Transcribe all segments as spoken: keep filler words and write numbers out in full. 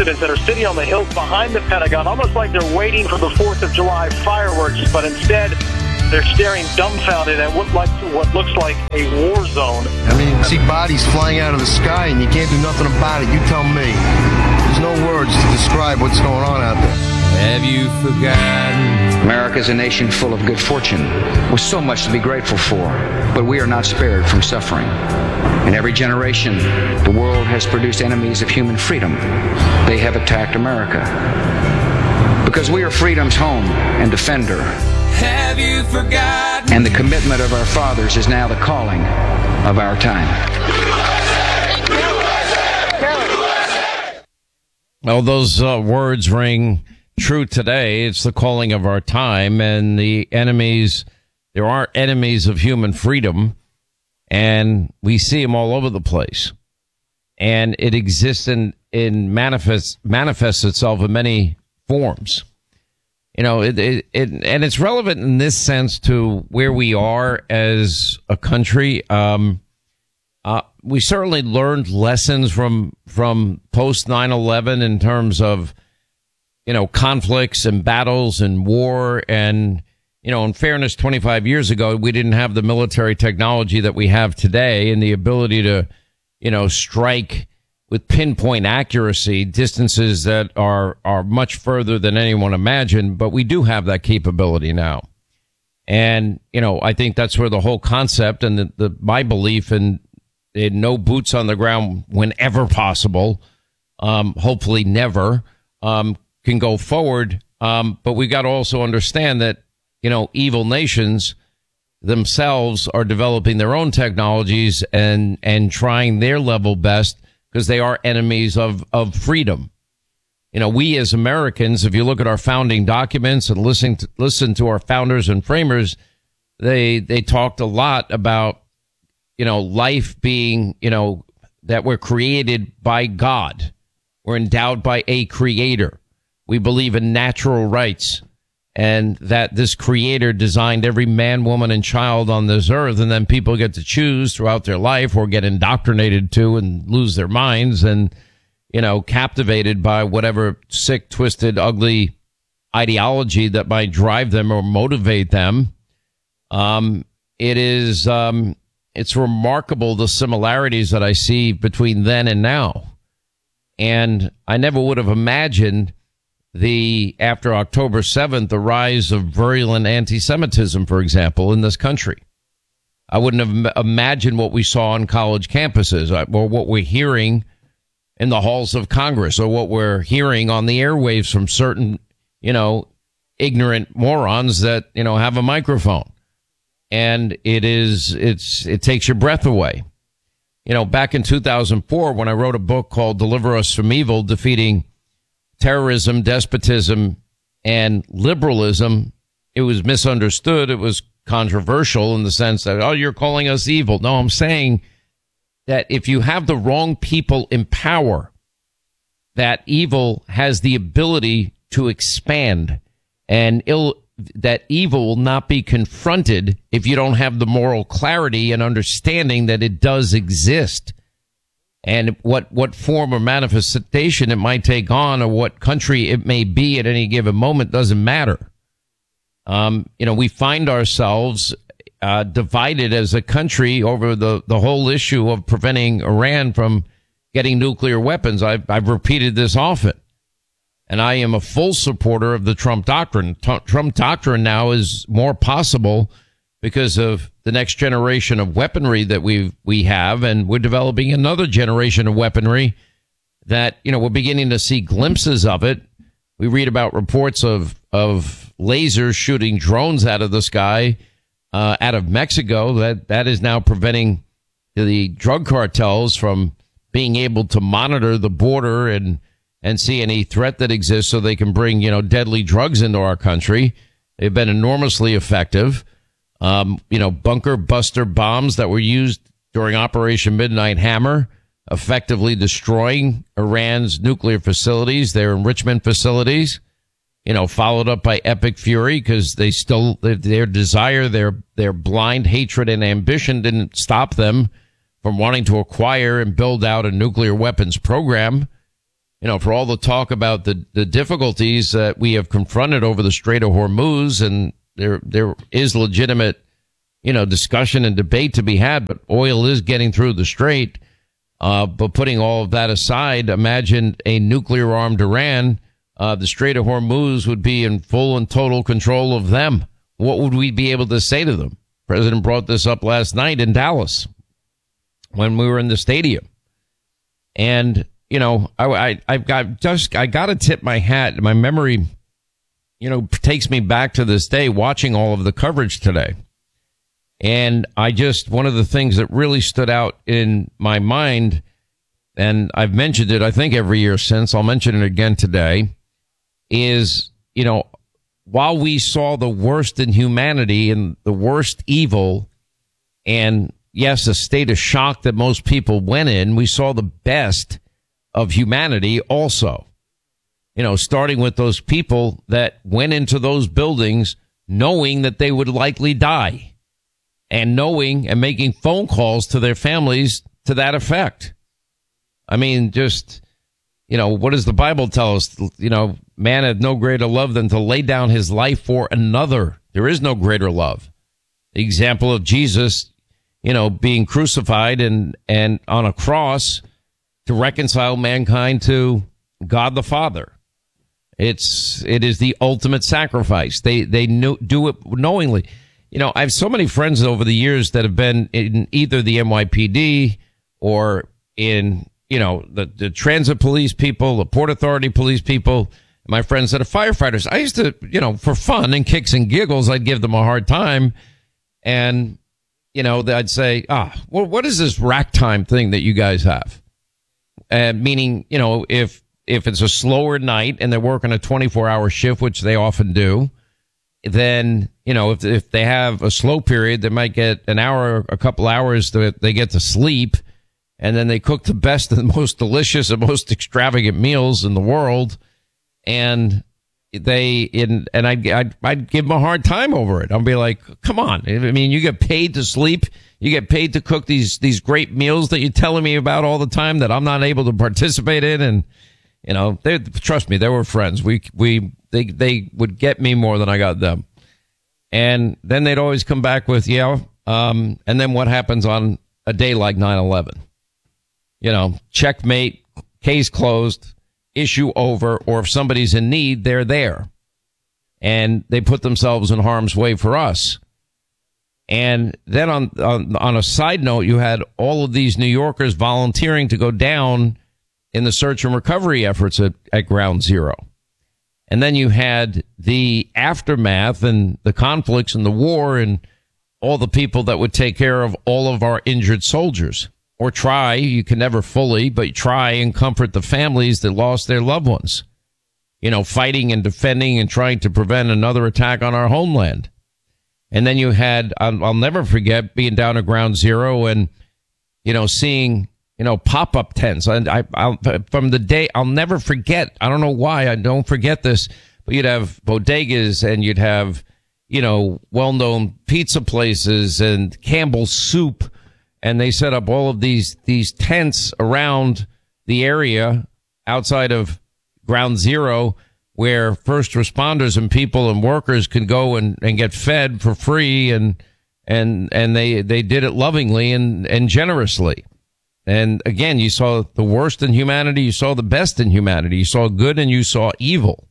dissidents that are sitting on the hills behind the Pentagon, almost like they're waiting for the fourth of July fireworks, but instead they're staring dumbfounded at what, like, what looks like a war zone. I mean, you see bodies flying out of the sky and you can't do nothing about it. You tell me. There's no words to describe what's going on out there. Have you forgotten? America is a nation full of good fortune, with so much to be grateful for, but we are not spared from suffering. In every generation, the world has produced enemies of human freedom. They have attacked America. Because we are freedom's home and defender. Have you forgotten? And the commitment of our fathers is now the calling of our time. Well, those uh, words ring true today. It's the calling of our time, and the enemies, there are enemies of human freedom, and we see them all over the place. And it exists in, in manifests, manifests itself in many forms. You know, it, it, it, and it's relevant in this sense to where we are as a country. Um, uh, we certainly learned lessons from, from post nine eleven in terms of, you know, conflicts and battles and war. And, you know, in fairness, twenty-five years ago, we didn't have the military technology that we have today and the ability to, you know, strike with pinpoint accuracy distances that are, are much further than anyone imagined. But we do have that capability now. And, you know, I think that's where the whole concept and the, the my belief in, in no boots on the ground whenever possible, um, hopefully never, um, can go forward. Um, but we got to also understand that, you know, evil nations themselves are developing their own technologies and, and trying their level best because they are enemies of, of freedom. You know, we as Americans, if you look at our founding documents and listen to, listen to our founders and framers, they, they talked a lot about, you know, life being, you know, that we're created by God. We're endowed by a creator. We believe in natural rights and that this creator designed every man, woman, and child on this earth. And then people get to choose throughout their life or get indoctrinated to and lose their minds and, you know, captivated by whatever sick, twisted, ugly ideology that might drive them or motivate them. Um, it is, um, it's remarkable the similarities that I see between then and now. And I never would have imagined the, after October seventh, the rise of virulent anti-Semitism, for example, in this country. I wouldn't have imagined what we saw on college campuses or what we're hearing in the halls of Congress or what we're hearing on the airwaves from certain, you know, ignorant morons that, you know, have a microphone. And it is, it's, it takes your breath away. You know, back in two thousand four, when I wrote a book called Deliver Us from Evil, Defeating Terrorism, Despotism, and Liberalism, it was misunderstood. It was controversial in the sense that, oh, you're calling us evil. No, I'm saying that if you have the wrong people in power, that evil has the ability to expand, and ill, that evil will not be confronted if you don't have the moral clarity and understanding that it does exist. And what, what form or manifestation it might take on or what country it may be at any given moment doesn't matter. Um, you know, we find ourselves uh, divided as a country over the, the whole issue of preventing Iran from getting nuclear weapons. I've, I've repeated this often. And I am a full supporter of the Trump doctrine. T- Trump doctrine now is more possible because of the next generation of weaponry that we we have, and we're developing another generation of weaponry that, you know, we're beginning to see glimpses of it. We read about reports of of lasers shooting drones out of the sky, uh, out of Mexico. That that is now preventing the drug cartels from being able to monitor the border and and see any threat that exists, so they can bring, you know, deadly drugs into our country. They've been enormously effective. Um, you know, bunker buster bombs that were used during Operation Midnight Hammer, effectively destroying Iran's nuclear facilities, their enrichment facilities, you know, followed up by Epic Fury because they still, their desire, their, their blind hatred and ambition didn't stop them from wanting to acquire and build out a nuclear weapons program. you know, for all the talk about the, the difficulties that we have confronted over the Strait of Hormuz, and there there is legitimate, you know, discussion and debate to be had, but oil is getting through the strait. Uh, but putting all of that aside, imagine a nuclear-armed Iran. Uh, the Strait of Hormuz would be in full and total control of them. What would we be able to say to them? The President brought this up last night in Dallas when we were in the stadium. And, you know, I, I, I've got just, I got to tip my hat. My memory, you know, takes me back to this day watching all of the coverage today. And I just, one of the things that really stood out in my mind, and I've mentioned it, I think, every year since, I'll mention it again today, is, you know, while we saw the worst in humanity and the worst evil, and yes, a state of shock that most people went in, we saw the best of humanity also. You know, starting with those people that went into those buildings knowing that they would likely die, and knowing and making phone calls to their families to that effect. I mean, just, you know, what does the Bible tell us? You know, man had no greater love than to lay down his life for another. There is no greater love. The example of Jesus, you know, being crucified and, and on a cross to reconcile mankind to God the Father. It's, it is the ultimate sacrifice. They, they knew, do it knowingly. You know, I have so many friends over the years that have been in either the N Y P D or in, you know, the, the transit police people, the Port Authority police people, my friends that are firefighters. I used to, you know, for fun and kicks and giggles, I'd give them a hard time. And, you know, I'd say, ah, well, what is this rack time thing that you guys have? Uh, meaning, you know, if, if it's a slower night and they're working a twenty-four hour shift, which they often do, then, you know, if if they have a slow period, they might get an hour, a couple hours that they get to sleep, and then they cook the best and most delicious and most extravagant meals in the world, and they in and I'd, I'd I'd give them a hard time over it. I'll be like, come on, I mean, you get paid to sleep, you get paid to cook these these great meals that you're telling me about all the time that I'm not able to participate in, and you know, they trust me, they were friends. We we they they would get me more than I got them. And then they'd always come back with, yeah, um, and then what happens on a day like nine eleven? You know, checkmate, case closed, issue over, or if somebody's in need, they're there. And they put themselves in harm's way for us. And then on, on, on a side note, you had all of these New Yorkers volunteering to go down in the search and recovery efforts at, at Ground Zero. And then you had the aftermath and the conflicts and the war and all the people that would take care of all of our injured soldiers, or try. You can never fully, but try and comfort the families that lost their loved ones, you know, fighting and defending and trying to prevent another attack on our homeland. And then you had, I'll, I'll never forget being down at Ground Zero and, you know, seeing, you know, pop-up tents. And I, I'll, from the day, I'll never forget. I don't know why I don't forget this, but you'd have bodegas and you'd have, you know, well-known pizza places and Campbell's Soup. And they set up all of these, these tents around the area outside of Ground Zero where first responders and people and workers can go and, and get fed for free. And, and, and they, they did it lovingly and, and generously. And again, you saw the worst in humanity. You saw the best in humanity. You saw good and you saw evil.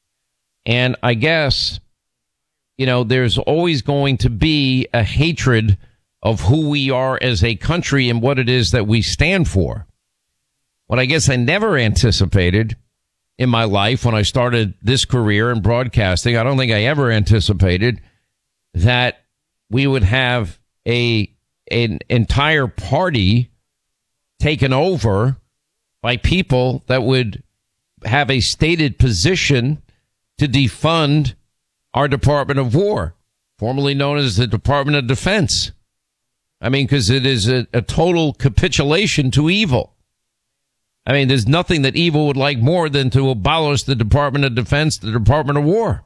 And I guess, you know, there's always going to be a hatred of who we are as a country and what it is that we stand for. What I guess I never anticipated in my life when I started this career in broadcasting, I don't think I ever anticipated that we would have a an entire party taken over by people that would have a stated position to defund our Department of War, formerly known as the Department of Defense. I mean, because it is a, a total capitulation to evil. I mean, there's nothing that evil would like more than to abolish the Department of Defense, the Department of War,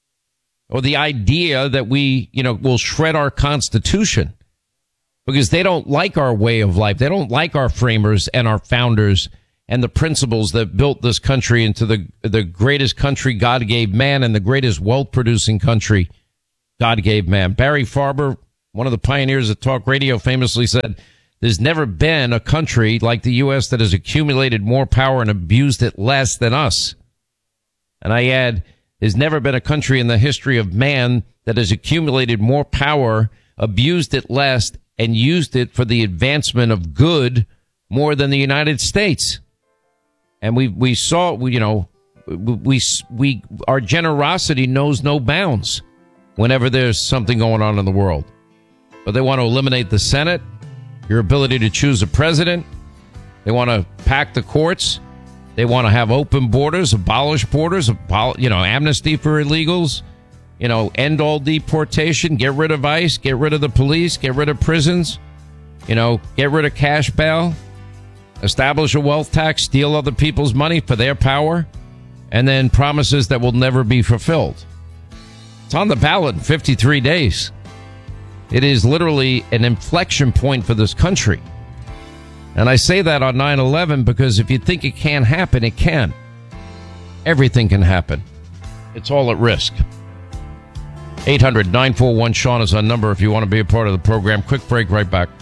or the idea that we, you know, will shred our Constitution. Because they don't like our way of life. They don't like our framers and our founders and the principles that built this country into the the greatest country God gave man and the greatest wealth-producing country God gave man. Barry Farber, one of the pioneers of talk radio, famously said, "There's never been a country like the U S that has accumulated more power and abused it less than us." And I add, there's never been a country in the history of man that has accumulated more power, abused it less, and used it for the advancement of good more than the United States. And we we saw, we, you know, we we our generosity knows no bounds whenever there's something going on in the world. But they want to eliminate the Senate, your ability to choose a president. They want to pack the courts. They want to have open borders, abolish borders, abol- you know, amnesty for illegals, you know, end all deportation, get rid of ICE, get rid of the police, get rid of prisons, you know, get rid of cash bail. Establish a wealth tax, steal other people's money for their power, and then promises that will never be fulfilled. It's on the ballot in fifty-three days. It is literally an inflection point for this country. And I say that on nine eleven because if you think it can't happen, it can. Everything can happen. It's all at risk. eight hundred nine four one Sean is our number if you want to be a part of the program. Quick break, right back.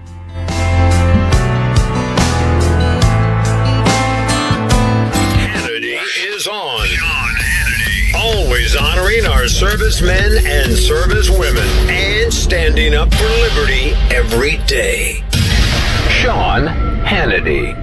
Always honoring our servicemen and servicewomen and standing up for liberty every day. Sean Hannity.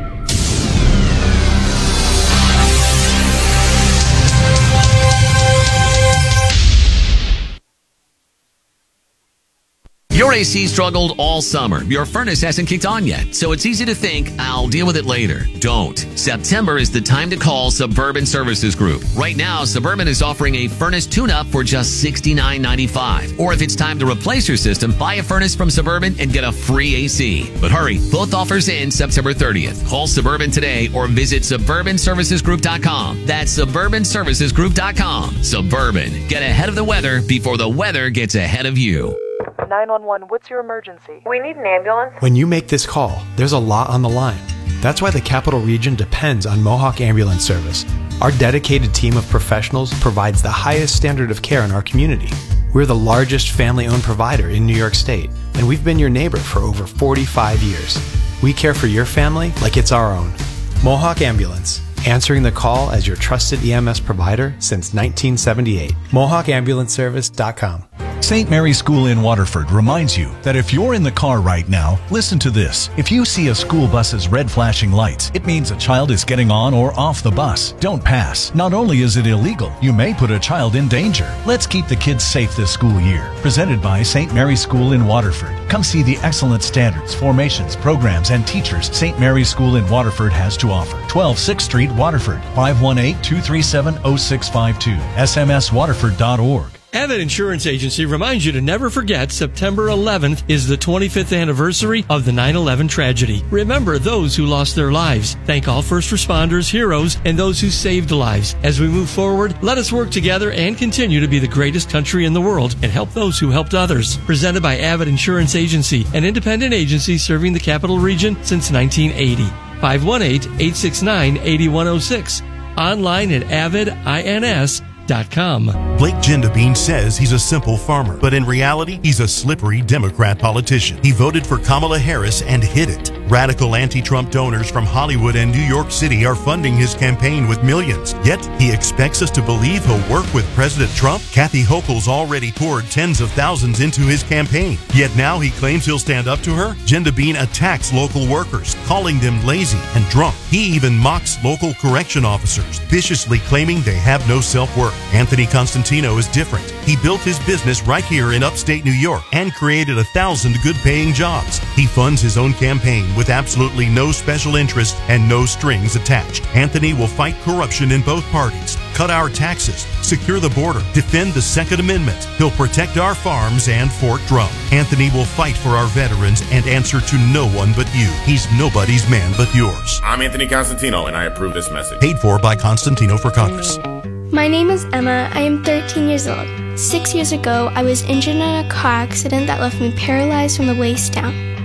Your A C struggled all summer. Your furnace hasn't kicked on yet, so it's easy to think, I'll deal with it later. Don't. September is the time to call Suburban Services Group. Right now, Suburban is offering a furnace tune-up for just sixty-nine ninety-five. Or if it's time to replace your system, buy a furnace from Suburban and get a free A C. But hurry, both offers end September thirtieth. Call Suburban today or visit suburban services group dot com. That's suburban services group dot com. Suburban. Get ahead of the weather before the weather gets ahead of you. nine one one, what's your emergency? We need an ambulance. When you make this call, there's a lot on the line. That's why the Capital Region depends on Mohawk Ambulance Service. Our dedicated team of professionals provides the highest standard of care in our community. We're the largest family-owned provider in New York State, and we've been your neighbor for over forty-five years. We care for your family like it's our own. Mohawk Ambulance, answering the call as your trusted E M S provider since nineteen seventy-eight. Mohawk Ambulance Service dot com. Saint Mary's School in Waterford reminds you that if you're in the car right now, listen to this. If you see a school bus's red flashing lights, it means a child is getting on or off the bus. Don't pass. Not only is it illegal, you may put a child in danger. Let's keep the kids safe this school year. Presented by Saint Mary's School in Waterford. Come see the excellent standards, formations, programs, and teachers Saint Mary's School in Waterford has to offer. twelve sixth Street, Waterford. five one eight, two three seven, zero six five two. S M S waterford dot org. Avid Insurance Agency reminds you to never forget September eleventh is the twenty-fifth anniversary of the nine eleven tragedy. Remember those who lost their lives. Thank all first responders, heroes, and those who saved lives. As we move forward, let us work together and continue to be the greatest country in the world and help those who helped others. Presented by Avid Insurance Agency, an independent agency serving the Capital Region since nineteen eighty. five one eight, eight six nine, eight one zero six. Online at avid ins dot com. Blake Gendabine says he's a simple farmer, but in reality, he's a slippery Democrat politician. He voted for Kamala Harris and hid it. Radical anti-Trump donors from Hollywood and New York City are funding his campaign with millions. Yet, he expects us to believe he'll work with President Trump. Kathy Hochul's already poured tens of thousands into his campaign. Yet now he claims he'll stand up to her? Gendabine attacks local workers, calling them lazy and drunk. He even mocks local correction officers, viciously claiming they have no self-worth. Anthony Constantino is different. He built his business right here in upstate New York and created a thousand good-paying jobs. He funds his own campaign with absolutely no special interest and no strings attached. Anthony will fight corruption in both parties, cut our taxes, secure the border, defend the Second Amendment. He'll protect our farms and Fort Drum. Anthony will fight for our veterans and answer to no one but you. He's nobody's man but yours. I'm Anthony Constantino, and I approve this message. Paid for by Constantino for Congress. My name is Emma. I am thirteen years old. Six years ago, I was injured in a car accident that left me paralyzed from the waist down.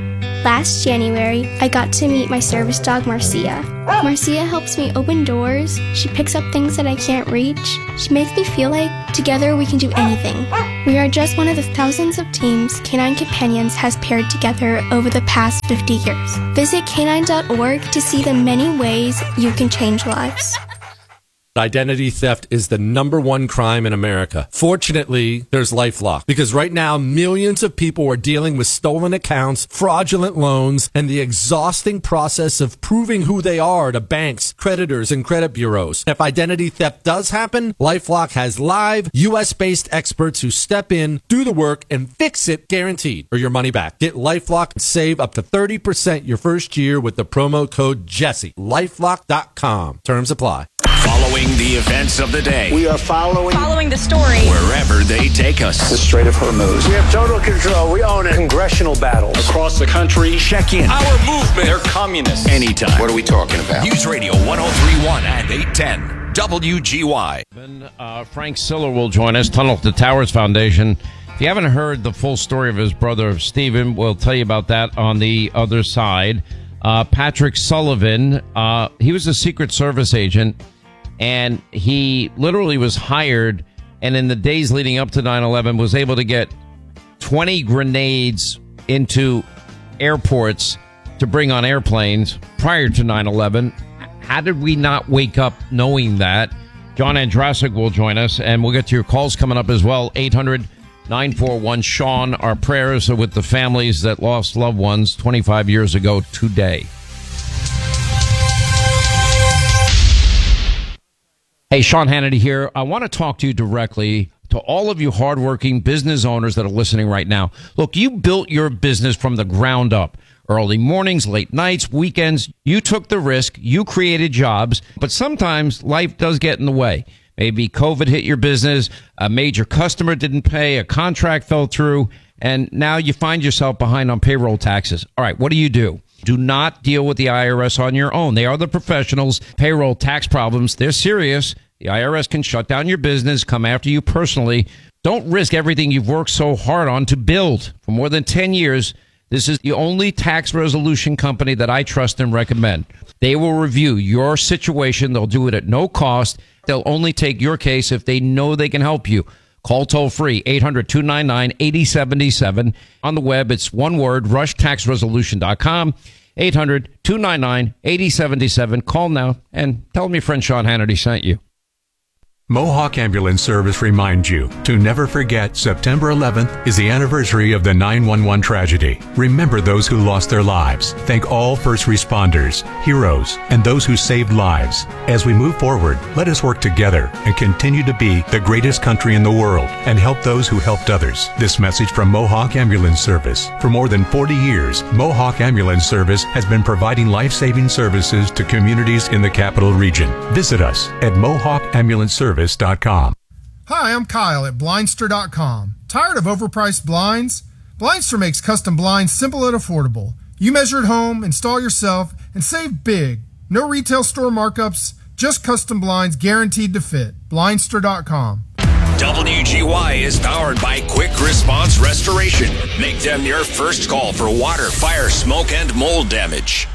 Last January, I got to meet my service dog, Marcia. Marcia helps me open doors. She picks up things that I can't reach. She makes me feel like together we can do anything. We are just one of the thousands of teams Canine Companions has paired together over the past fifty years. Visit canine dot org to see the many ways you can change lives. Identity theft is the number one crime in America. Fortunately, there's LifeLock, because right now millions of people are dealing with stolen accounts, fraudulent loans, and the exhausting process of proving who they are to banks, creditors, and credit bureaus. If identity theft does happen, LifeLock has live U S based experts who step in, do the work, and fix it guaranteed, or your money back. Get LifeLock and save up to thirty percent your first year with the promo code Jesse. LifeLock dot com. Terms apply. Following the events of the day. We are following following the story wherever they take us. The Strait of Hormuz. We have total control. We own it. Congressional battles across the country. Check in. Our movement. They're communists. Anytime. What are we talking about? News Radio one oh three point one and eight ten W G Y. Then uh, Frank Siller will join us. Tunnel to Towers Foundation. If you haven't heard the full story of his brother Stephen, we'll tell you about that on the other side. Uh, Patrick Sullivan. Uh, he was a Secret Service agent. And he literally was hired, and in the days leading up to nine eleven was able to get twenty grenades into airports to bring on airplanes prior to nine eleven. How did we not wake up knowing that? John Andrasik will join us, and we'll get to your calls coming up as well. eight hundred nine four one Sean. Our prayers are with the families that lost loved ones twenty-five years ago today. Hey, Sean Hannity here. I want to talk to you directly, to all of you hardworking business owners that are listening right now. Look, you built your business from the ground up. Early mornings, late nights, weekends. You took the risk. You created jobs. But sometimes life does get in the way. Maybe COVID hit your business, a major customer didn't pay, a contract fell through, and now you find yourself behind on payroll taxes. All right, what do you do? Do not deal with the I R S on your own. They are the professionals. Payroll tax problems, they're serious. The I R S can shut down your business, come after you personally. Don't risk everything you've worked so hard on to build for more than ten years. This is the only tax resolution company that I trust and recommend. They will review your situation. They'll do it at no cost. They'll only take your case if they know they can help you. Call toll free, eight hundred two nine nine eight oh seven seven. On the web, it's one word, rush tax resolution dot com. eight hundred two nine nine eight oh seven seven. Call now and tell them your friend Sean Hannity sent you. Mohawk Ambulance Service reminds you to never forget September eleventh is the anniversary of the nine one one tragedy. Remember those who lost their lives. Thank all first responders, heroes, and those who saved lives. As we move forward, let us work together and continue to be the greatest country in the world and help those who helped others. This message from Mohawk Ambulance Service. For more than forty years, Mohawk Ambulance Service has been providing life-saving services to communities in the Capital Region. Visit us at mohawk ambulance service dot com. Hi, I'm Kyle at blindster dot com. Tired of overpriced blinds? Blindster makes custom blinds simple and affordable. You measure at home, install yourself, and save big. No retail store markups, just custom blinds guaranteed to fit. blindster dot com. W G Y is powered by Quick Response Restoration. Make them your first call for water, fire, smoke, and mold damage.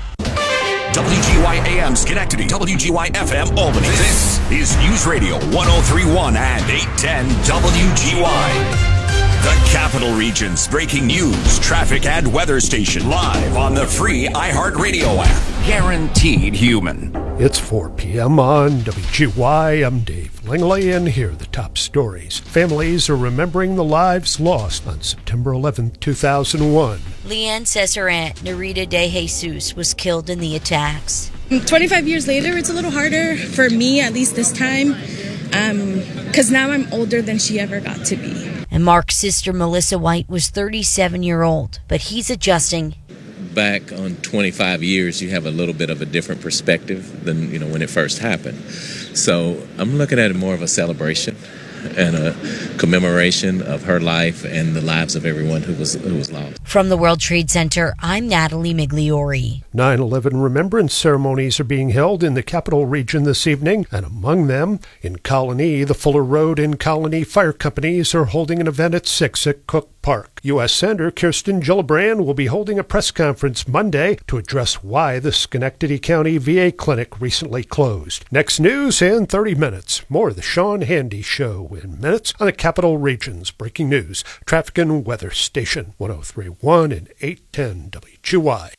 W G Y A M Schenectady, W G Y F M Albany. This is News Radio one oh three point one and eight ten W G Y. The Capital Region's breaking news, traffic, and weather station live on the free iHeartRadio app. Guaranteed human. It's four p.m. on W G Y. I'm Dave Langley, and here are the top stories. Families are remembering the lives lost on September eleventh, two thousand one. Leanne says her aunt, Narita De Jesus, was killed in the attacks. twenty-five years later, it's a little harder for me, at least this time, because um, now I'm older than she ever got to be. And Mark's sister, Melissa White, was thirty-seven years old, but he's adjusting. Back on twenty-five years, you have a little bit of a different perspective than, you know, when it first happened. So I'm looking at it more of a celebration and a commemoration of her life and the lives of everyone who was who was lost. From the World Trade Center, I'm Natalie Migliori. nine eleven remembrance ceremonies are being held in the Capital Region this evening, and among them, in Colony, the Fuller Road and Colony Fire Companies are holding an event at six at Cook Park. U S Senator Kirsten Gillibrand will be holding a press conference Monday to address why the Schenectady County V A clinic recently closed. Next news in thirty minutes. More of the Sean Handy Show in minutes on the Capital Region's breaking news, traffic and weather station one oh three point one and eight ten W G Y.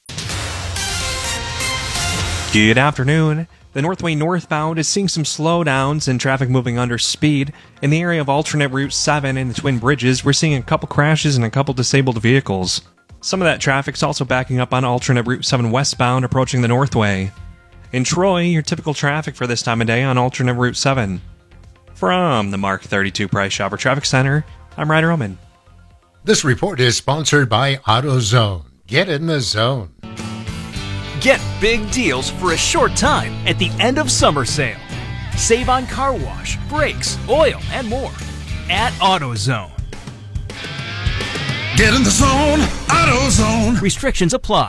Good afternoon. The Northway northbound is seeing some slowdowns and traffic moving under speed. In the area of alternate Route seven and the Twin Bridges, we're seeing a couple crashes and a couple disabled vehicles. Some of that traffic's also backing up on alternate Route seven westbound approaching the Northway. In Troy, your typical traffic for this time of day on alternate Route seven. From the Mark thirty-two Price Chopper Traffic Center, I'm Ryder Oman. This report is sponsored by AutoZone. Get in the zone. Get big deals for a short time at the end of summer sale. Save on car wash, brakes, oil, and more at AutoZone. Get in the zone, AutoZone. Restrictions apply.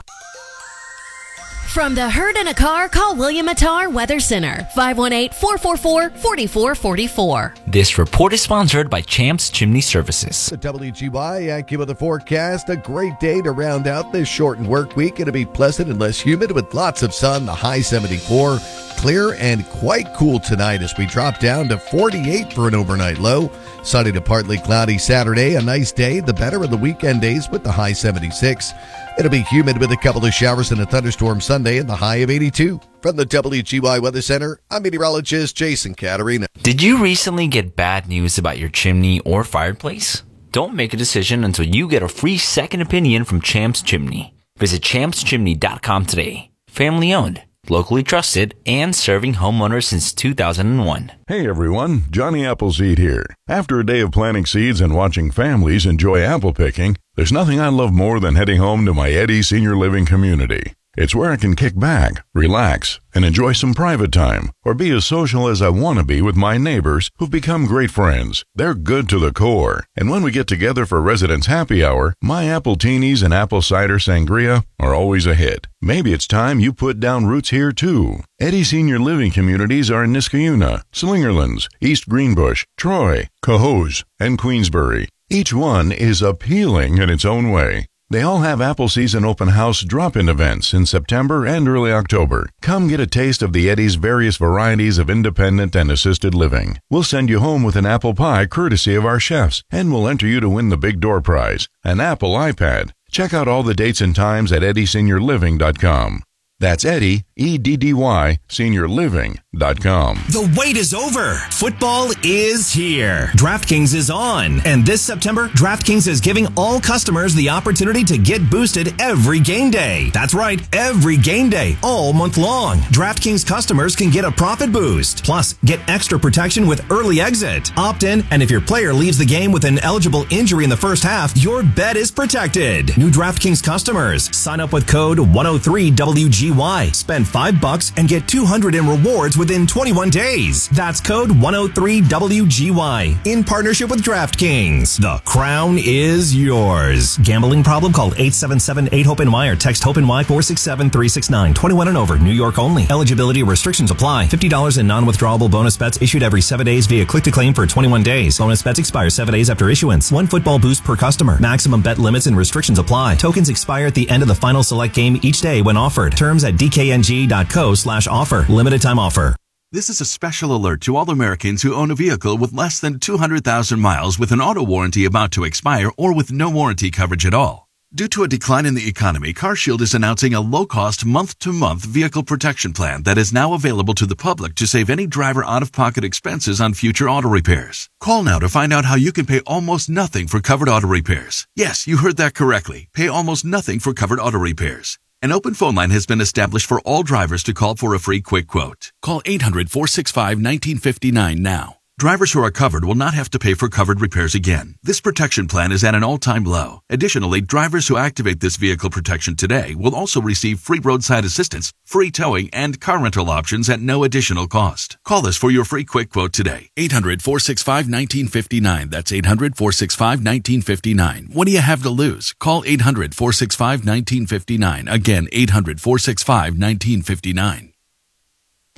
From the Herd in a Car, call William Attar Weather Center, five one eight, four four four, four four four four. This report is sponsored by Champs Chimney Services. The W G Y AccuWeather forecast, a great day to round out this shortened work week. It'll be pleasant and less humid with lots of sun, the high seventy-four. Clear and quite cool tonight as we drop down to forty-eight for an overnight low. Sunny to partly cloudy Saturday, a nice day, the better of the weekend days with the high seventy-six. It'll be humid with a couple of showers and a thunderstorm Sunday and the high of eighty-two. From the W G Y Weather Center, I'm meteorologist Jason Caterina. Did you recently get bad news about your chimney or fireplace? Don't make a decision until you get a free second opinion from Champs Chimney. Visit champs chimney dot com today. Family owned, locally trusted, and serving homeowners since two thousand one. Hey everyone, Johnny Appleseed here. After a day of planting seeds and watching families enjoy apple picking, there's nothing I love more than heading home to my Eddie Senior Living community. It's where I can kick back, relax, and enjoy some private time, or be as social as I want to be with my neighbors who've become great friends. They're good to the core. And when we get together for Residents Happy Hour, my apple teenies and apple cider sangria are always a hit. Maybe it's time you put down roots here too. Eddie Senior Living communities are in Niskayuna, Slingerlands, East Greenbush, Troy, Cohoes, and Queensbury. Each one is appealing in its own way. They all have apple season open house drop-in events in September and early October. Come get a taste of the Eddie's various varieties of independent and assisted living. We'll send you home with an apple pie courtesy of our chefs, and we'll enter you to win the big door prize, an Apple iPad. Check out all the dates and times at eddie senior living dot com. That's Eddie, E D D Y, senior living dot com. The wait is over. Football is here. DraftKings is on. And this September, DraftKings is giving all customers the opportunity to get boosted every game day. That's right, every game day, all month long. DraftKings customers can get a profit boost. Plus, get extra protection with early exit. Opt in, and if your player leaves the game with an eligible injury in the first half, your bet is protected. New DraftKings customers, sign up with code one oh three W G Y. Spend five bucks and get two hundred in rewards within twenty-one days. That's code one oh three W G Y. In partnership with DraftKings. The crown is yours. Gambling problem? Call eight seven seven eight hope N Y or text HOPE-NY four six seven three six nine. twenty-one and over. New York only. Eligibility restrictions apply. fifty dollars in non-withdrawable bonus bets issued every seven days via click-to-claim for twenty-one days. Bonus bets expire seven days after issuance. One football boost per customer. Maximum bet limits and restrictions apply. Tokens expire at the end of the final select game each day when offered. Terms at d k n g dot co slash offer. Limited time offer. This is a special alert to all Americans who own a vehicle with less than two hundred thousand miles with an auto warranty about to expire or with no warranty coverage at all. Due to a decline in the economy, CarShield is announcing a low-cost month-to-month vehicle protection plan that is now available to the public to save any driver out-of-pocket expenses on future auto repairs. Call now to find out how you can pay almost nothing for covered auto repairs. Yes, you heard that correctly. Pay almost nothing for covered auto repairs. An open phone line has been established for all drivers to call for a free quick quote. Call eight hundred, four six five, one nine five nine now. Drivers who are covered will not have to pay for covered repairs again. This protection plan is at an all-time low. Additionally, drivers who activate this vehicle protection today will also receive free roadside assistance, free towing, and car rental options at no additional cost. Call us for your free quick quote today. eight hundred, four six five, one nine five nine. That's eight hundred, four six five, one nine five nine. What do you have to lose? Call eight hundred, four six five, one nine five nine. Again, eight hundred, four six five, one nine five nine.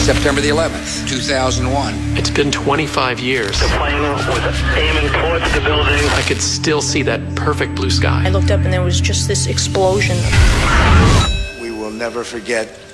September the eleventh, two thousand one. It's been twenty-five years. The plane was aiming towards the building. I could still see that perfect blue sky. I looked up and there was just this explosion. We will never forget